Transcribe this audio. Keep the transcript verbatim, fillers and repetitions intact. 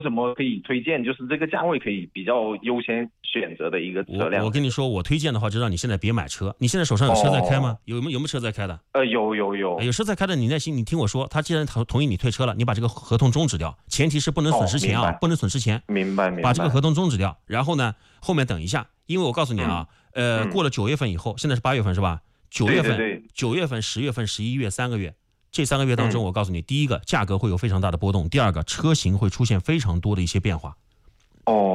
什么可以推荐，就是这个价位可以比较优先选择的一个车辆？ 我我跟你说，我推荐的话，就让你现在别买车。你现在手上有车在开吗？哦、有没有有没有车在开的？ 呃，有有有， 有车在开的，你耐心，你听我说，他既然同同意你退车了，你把这个合同终止掉，前提是不能损失钱啊，哦、不能损失钱。 明白明白。 把这个合同终止掉，然后呢，后面等一下，因为我告诉你啊，嗯、呃，嗯、过了九月份以后，现在是八月份是吧？九月份、九月份、十月份、十一月三个月。这三个月当中，我告诉你，第一个价格会有非常大的波动，第二个车型会出现非常多的一些变化。 哦。